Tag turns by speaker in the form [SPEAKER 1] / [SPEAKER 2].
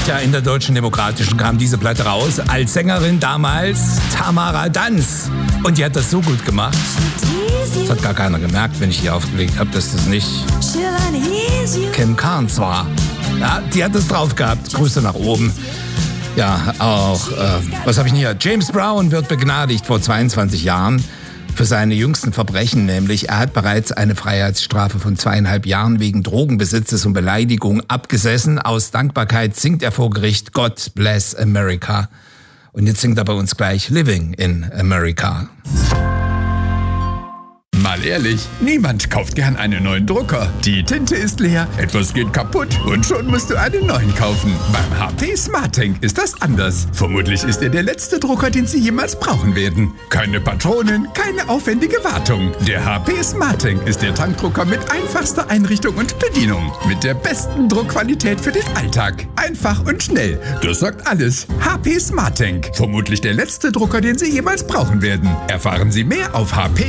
[SPEAKER 1] Tja, in der Deutschen Demokratischen kam diese Platte raus. Als Sängerin damals Tamara Danz. Und die hat das so gut gemacht. Das hat gar keiner gemerkt, wenn ich hier aufgelegt habe, dass das nicht Kim Carnes war. Ja, die hat es drauf gehabt. Grüße nach oben. Ja, auch, was habe ich denn hier? James Brown wird begnadigt vor 22 Jahren für seine jüngsten Verbrechen, nämlich er hat bereits eine Freiheitsstrafe von 2,5 Jahren wegen Drogenbesitzes und Beleidigung abgesessen. Aus Dankbarkeit singt er vor Gericht God Bless America. Und jetzt singt er bei uns gleich Living in America.
[SPEAKER 2] Mal ehrlich, niemand kauft gern einen neuen Drucker. Die Tinte ist leer, etwas geht kaputt und schon musst du einen neuen kaufen. Beim HP SmartTank ist das anders. Vermutlich ist er der letzte Drucker, den Sie jemals brauchen werden. Keine Patronen, keine aufwendige Wartung. Der HP SmartTank ist der Tankdrucker mit einfachster Einrichtung und Bedienung. Mit der besten Druckqualität für den Alltag. Einfach und schnell. Das sagt alles. HP SmartTank. Vermutlich der letzte Drucker, den Sie jemals brauchen werden. Erfahren Sie mehr auf HP